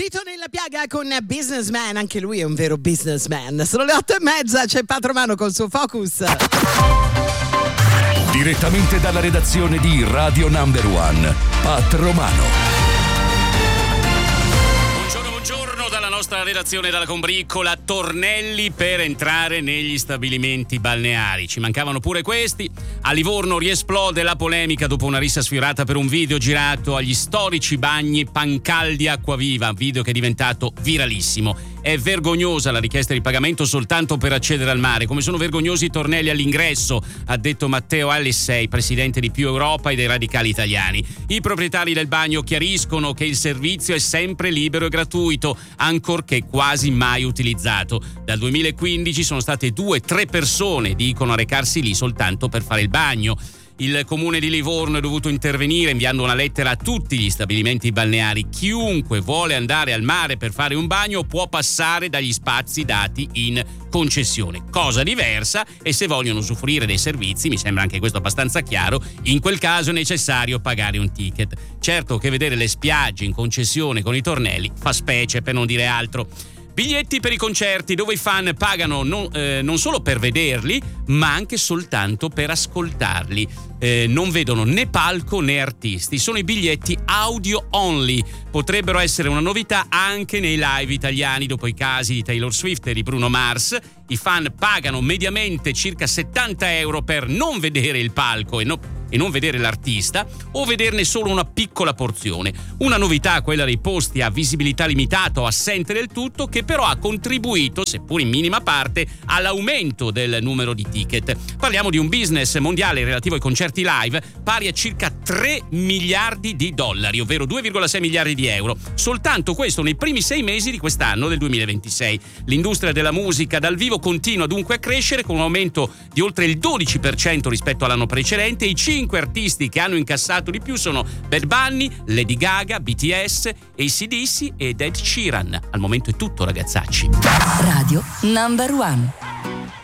Tito Nella Piaga con Businessman, anche lui è un vero businessman. Sono le 8:30, c'è Pat Romano col suo Focus. Direttamente dalla redazione di Radio Number One, Pat Romano. Buongiorno dalla nostra redazione dalla combriccola. Tornelli per entrare negli stabilimenti balneari. Ci mancavano pure questi. A Livorno riesplode la polemica dopo una rissa sfiorata per un video girato agli storici bagni Pancaldi Acquaviva, video che è diventato viralissimo. È vergognosa la richiesta di pagamento soltanto per accedere al mare, come sono vergognosi i tornelli all'ingresso, ha detto Matteo Alessei, presidente di Più Europa e dei Radicali Italiani. I proprietari del bagno chiariscono che il servizio è sempre libero e gratuito, ancorché quasi mai utilizzato. Dal 2015 sono state 2-3 persone, dicono, a recarsi lì soltanto per fare il bagno. Il comune di Livorno è dovuto intervenire inviando una lettera a tutti gli stabilimenti balneari. Chiunque vuole andare al mare per fare un bagno può passare dagli spazi dati in concessione. Cosa diversa e se vogliono usufruire dei servizi, mi sembra anche questo abbastanza chiaro, in quel caso è necessario pagare un ticket. Certo che vedere le spiagge in concessione con i tornelli fa specie, per non dire altro. Biglietti per i concerti dove i fan pagano non solo per vederli, ma anche soltanto per ascoltarli. Non vedono né palco né artisti, sono i biglietti audio only. Potrebbero essere una novità anche nei live italiani dopo i casi di Taylor Swift e di Bruno Mars. I fan pagano mediamente circa 70 euro per non vedere il palco e non vedere l'artista, o vederne solo una piccola porzione. Una novità, quella dei posti a visibilità limitata o assente del tutto, che però ha contribuito, seppur in minima parte, all'aumento del numero di ticket. Parliamo di un business mondiale relativo ai concerti live pari a circa 3 miliardi di dollari, ovvero 2,6 miliardi di euro. Soltanto questo nei primi 6 mesi di quest'anno, del 2026. L'industria della musica dal vivo continua dunque a crescere con un aumento di oltre il 12% rispetto all'anno precedente. I 5 artisti che hanno incassato di più sono Bad Bunny, Lady Gaga, BTS, AC/DC ed Ed Sheeran. Al momento è tutto, ragazzacci. Radio Number One.